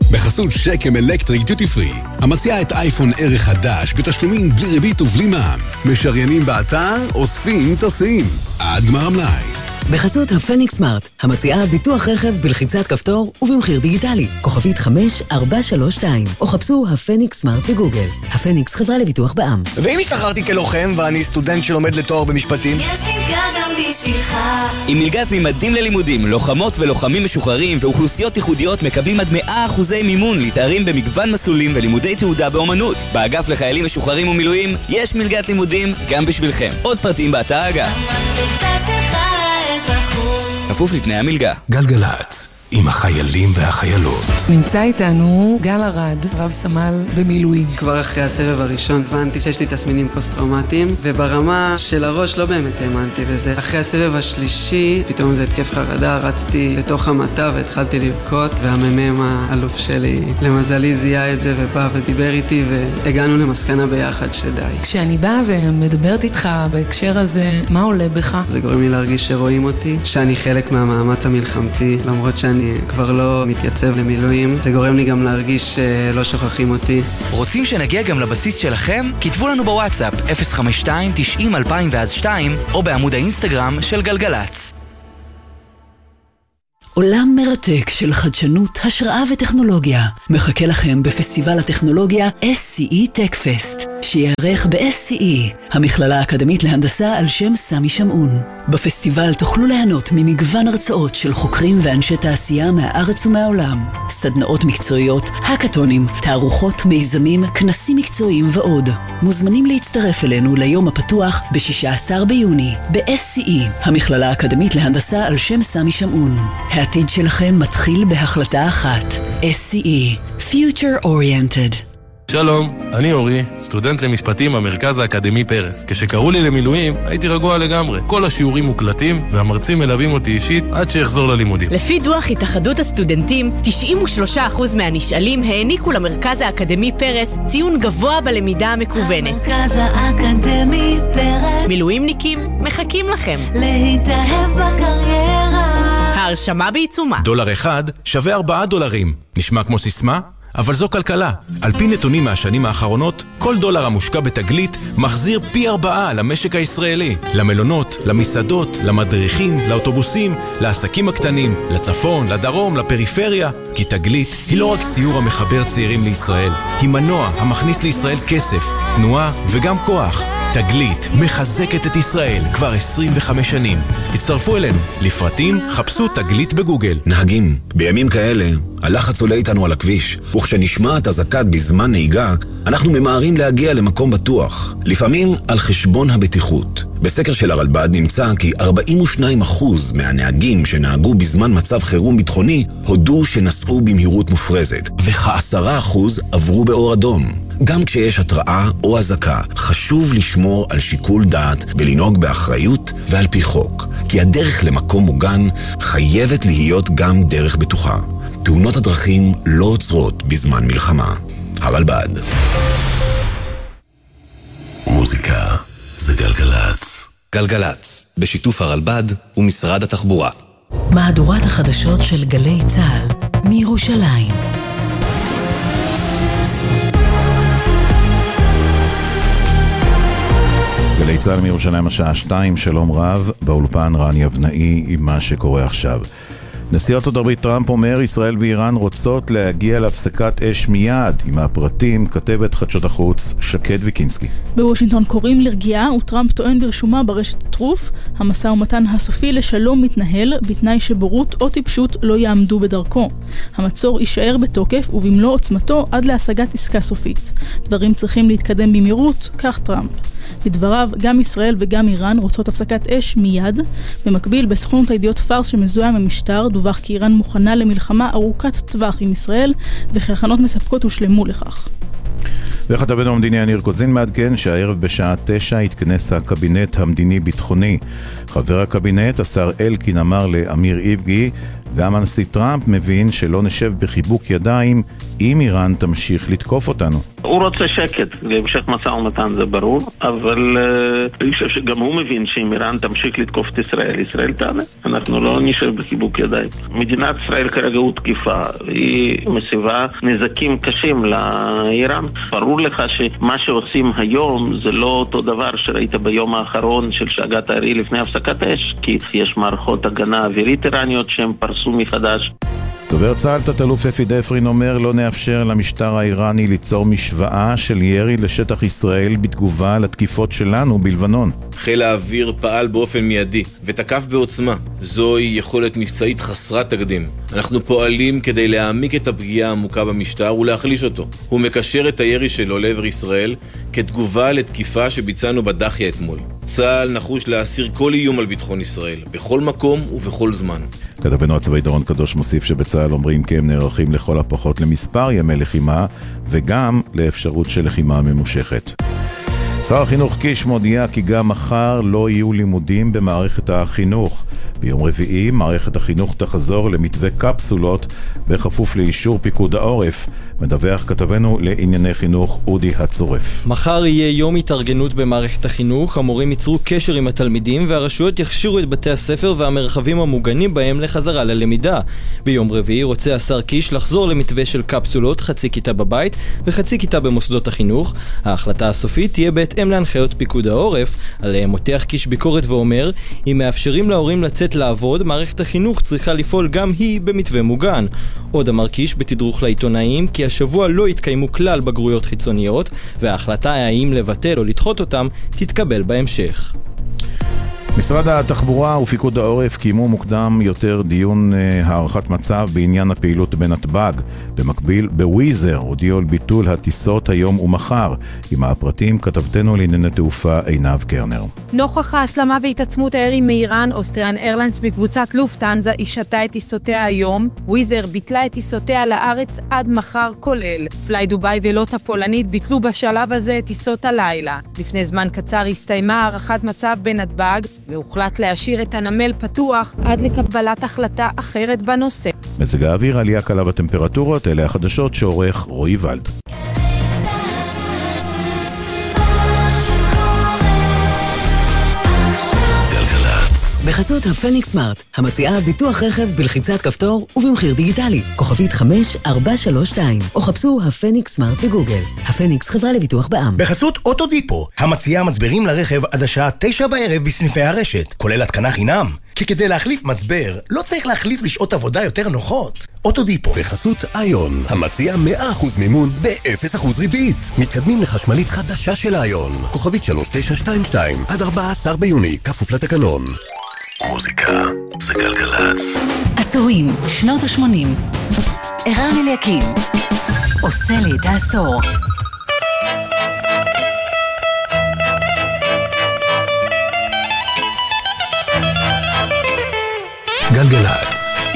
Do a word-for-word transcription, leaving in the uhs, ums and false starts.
בחסות שקם אלקטריק דיוטי פרי, המציעה את אייפון ערך חדש בתשלומים בלי ריבית ובלי מע"מ. משריינים באתר, אוספים, טסים. עד גמר המלאי. בחסות הפניקס סמארט, המציעה ביטוח רכב בלחיצת כפתור ובמחיר דיגיטלי. כוכבית חמש ארבע שלוש שתיים, או חפשו הפניקס סמארט בגוגל. הפניקס חברה לביטוח בע"מ. ואם השתחררתי כלוחם ואני סטודנט שלומד לתואר במשפטים? יש מלגה גם בשבילך. עם מלגת ממדים ללימודים, לוחמות ולוחמים משוחררים ואוכלוסיות ייחודיות מקבלים עד מאה אחוזי מימון לתארים במגוון מסלולים ולימודי תעודה באומנות. באגף לחיילים משוחררים ומילואים יש מלגת לימודים גם בשבילכם. עוד פרטים באתר האגף. כפוף לתנאי המלגה. גלגלת, עם החיילים והחיילות. נמצא איתנו גל ארד, רב סמל במילואים. כבר אחרי הסבב הראשון הבנתי שיש לי תסמינים פוסט-טראומטיים, וברמה של הראש לא באמת האמנתי בזה. אחרי הסבב השלישי, פתאום זה התקף חרדה, רצתי לתוך המטה והתחלתי לבכות, והממם האלוף שלי למזלי זיהה את זה ובא ודיבר איתי, והגענו למסקנה ביחד שדי. כשאני באה ומדברת איתך בהקשר הזה, מה עולה בך? זה גורם לי להרגיש שרואים אותי, שאני חלק מהמאמץ המלחמתי, למרות שאני אני כבר לא מתייצב למילואים. זה גורם לי גם להרגיש שלא שוכחים אותי. רוצים שנגיע גם לבסיס שלכם? כתבו לנו בוואטסאפ אפס חמש שתיים תשעים אלפיים ואז שתיים או בעמוד האינסטגרם של גלגלץ. עולם מרתק של חדשנות, השראה וטכנולוגיה מחכה לכם בפסטיבל הטכנולוגיה אס סי אי Tech Fest, שיערך ב-אס סי אי, המכללה האקדמית להנדסה על שם סמי שמעון. בפסטיבל תוכלו ליהנות ממגוון הרצאות של חוקרים ואנשי תעשייה מהארץ ומהעולם, סדנאות מקצועיות, הקטונים, תערוכות, מיזמים, כנסים מקצועיים ועוד. מוזמנים להצטרף אלינו ליום הפתוח ב-שישה עשר ביוני ב-אס סי אי, המכללה האקדמית להנדסה על שם סמי שמעון. העתיד שלכם מתחיל בהחלטה אחת. אס סי אי, Future Oriented. שלום, אני אורי, סטודנט למשפטים במרכז האקדמי פרס. כשקראו לי למילואים, הייתי רגוע לגמרי. כל השיעורים מוקלטים, והמרצים מלווים אותי אישית עד שיחזור ללימודים. לפי דוח התאחדות הסטודנטים, תשעים ושלושה אחוז מהנשאלים העניקו למרכז האקדמי פרס ציון גבוה בלמידה המקוונת. המרכז האקדמי פרס. מילואימניקים, מחכים לכם. להתאהב בקריירה. ההרשמה בעיצומה. דולר אחד שווה ארבעה דולרים. נשמע כמו סיסמה? אבל זו כלכלה. על פי נתונים מהשנים האחרונות, כל דולר המושקע בתגלית מחזיר פי ארבעה למשק הישראלי. למלונות, למסעדות, למדריכים, לאוטובוסים, לעסקים הקטנים, לצפון, לדרום, לפריפריה. כי תגלית היא לא רק סיור המחבר צעירים לישראל, היא מנוע המכניס לישראל כסף, תנועה וגם כוח. תגלית מחזקת את ישראל כבר עשרים וחמש שנים. הצטרפו אלינו. לפרטים חפשו תגלית בגוגל. נהגים, בימים כאלה הלחץ עולה איתנו על הכביש, וכשנשמעת אזעקה בזמן נהיגה, אנחנו ממהרים להגיע למקום בטוח, לפעמים על חשבון הבטיחות. בסקר של הרלב"ד נמצא כי ארבעים ושניים אחוז מהנהגים שנהגו בזמן מצב חירום ביטחוני הודו שנסעו במהירות מופרזת, וכ-עשרה אחוז עברו באור אדום. גם כשיש התראה או אזעקה, חשוב לשמור על שיקול דעת ולנהוג באחריות ועל פי חוק, כי הדרך למקום מוגן חייבת להיות גם דרך בטוחה. תאונות הדרכים לא עוצרות בזמן מלחמה. הרלב"ד. מוזיקה זה גלגלץ. גלגלץ, בשיתוף הרלב"ד ומשרד התחבורה. מהדורת החדשות של גלי צה"ל מירושלים. גלי צה"ל מירושלים השעה שתיים, שלום רב, באולפן רן יבנאי עם מה שקורה עכשיו. נשיא ארצות הברית טראמפ אומר, ישראל ואיראן רוצות להגיע להפסקת אש מיד. עם הפרטים כתבת חדשות החוץ שקד ויקינסקי. בוושינגטון קוראים לרגיעה, וטראמפ טוען ברשומה ברשת טרוף, המשא ומתן הסופי לשלום מתנהל בתנאי שבורות או טיפשות לא יעמדו בדרכו. המצור יישאר בתוקף ובמלוא עוצמתו עד להשגת עסקה סופית. דברים צריכים להתקדם במהירות, כך טראמפ. לדבריו, גם ישראל וגם איראן רוצות הפסקת אש מיד. במקביל, בסוכנות הידיעות פארס שמזוהה ממשטר, דווח כי איראן מוכנה למלחמה ארוכת טווח עם ישראל, וכהכנות מספקות הושלמו לכך. וכתבנו המדיני יניר קוזין מעדכן שהערב בשעה תשע התכנס הקבינט המדיני-ביטחוני. חבר הקבינט, השר אלקין, אמר לאמיר איבגי, גם הנשיא טראמפ מבין שלא נשב בחיבוק ידיים אם איראן תמשיך לתקוף אותנו. הוא רוצה שקט, להמשך משא ומתן זה ברור, אבל uh, אני חושב שגם הוא מבין שאם איראן תמשיך לתקוף את ישראל, ישראל תענה. אנחנו לא נשאר בחיבוק ידיים. מדינת ישראל כרגע הוא תקיפה, היא מסיבה נזקים קשים לאיראן. ברור לך שמה שעושים היום זה לא אותו דבר שראית ביום האחרון של שאגת הארי לפני הפסקת אש, כי יש מערכות הגנה אווירית איראניות שהם פרסו מחדש. דובר צה"ל תת-אלוף אפי דפרין אומר לא נאפשר למשטר האיראני ליצור משוואה של ירי לשטח ישראל בתגובה לתקיפות שלנו בלבנון. חיל האוויר פעל באופן מיידי ותקף בעוצמה. זוהי יכולת מבצעית חסרת תקדים. אנחנו פועלים כדי להעמיק את הפגיעה העמוקה במשטר ולהחליש אותו. הוא מקשר את הירי שלו לעבר ישראל כתגובה לתקיפה שביצענו בדחיה אתמול. צה"ל נחוש להסיר כל איום על ביטחון ישראל, בכל מקום ובכל זמן. כתבנו הצבאי דורון קדוש מוסיף שבצה"ל אומרים כי הם נערכים לכל הפחות למספר ימי לחימה וגם לאפשרות של לחימה ממושכת. שר החינוך קיש מודיע כי גם מחר לא יהיו לימודים במערכת החינוך. ביום רביעי מערכת החינוך תחזור למתווה קפסולות בכפוף לאישור פיקוד העורף. מדווח כתבנו לענייני חינוך אודי הצורף. מחר יהיה יום התארגנות במערכת החינוך, המורים ייצרו קשר עם התלמידים והרשויות יכשירו את בתי הספר והמרחבים המוגנים בהם לחזרה ללמידה. ביום רביעי רוצה השר קיש לחזור למתווה של קפסולות, חצי כיתה בבית וחצי כיתה במוסדות החינוך. ההחלטה הסופית תהיה בהתאם להנחיות פיקוד העורף, עליהם מותח קיש ביקורת ואומר, אם מאפשרים להורים לצאת לעבוד, מערכת החינוך צריכה לפעול גם היא במתווה מוגן. עוד אמר קיש בתדרוך לעיתונאים כי השבוע לא יתקיימו כלל בגרויות חיצוניות, וההחלטה האם לבטל או לדחות אותם תתקבל בהמשך. משרד התחבורה ופיקוד העורף קיימו מוקדם יותר דיון הערכת מצב בעניין הפעילות בנתב"ג. במקביל, בוויזר הודיעו על ביטול הטיסות היום ומחר. עם הפרטים כתבתנו לענייני תעופה עינב קרנר. נוכח ההסלמה והתעצמות הירי מאיראן, אוסטריאן איירליינס בקבוצת לופטהנזה השתה את טיסותיה היום. וויזר ביטלה את טיסותיה לארץ עד מחר כולל. פליי דוביי ולוט הפולנית ביטלו בשלב הזה טיסות הלילה. לפני זמן קצר הסתיימה הערכת מצב בנתב"ג, והוחלט להשאיר את הנמל פתוח עד לקבלת החלטה אחרת בנושא. מזג האוויר, עלייה קלה בטמפרטורות, אלה החדשות שעורך רועי ולד. בחסות הפניקס סמארט, המציעה ביטוח רכב בלחיצת כפתור ובמחיר דיגיטלי. כוכבית חמש ארבע שלוש שתיים, או חפשו הפניקס סמארט בגוגל. הפניקס חברה לביטוח בע"מ. בחסות אוטודיפו, המציעה מצברים לרכב עד השעה תשע בערב בסניפי הרשת, כולל התקנה חינם. כי כדי להחליף מצבר, לא צריך להחליף לשעות עבודה יותר נוחות. אוטודיפו. בחסות איון, המציעה מאה אחוז מימון ב-אפס אחוז ריבית. מתקדמים לחשמלית חדשה של איון. כוכבית שלוש תשע שתיים שתיים, עד ארבעה עשר ביוני, כפוף לתקנון. מוזיקה זה גלגלצ. עשורים, שנות ה-שמונים. ערן אליקים עושה לי את העשור. גלגלצ.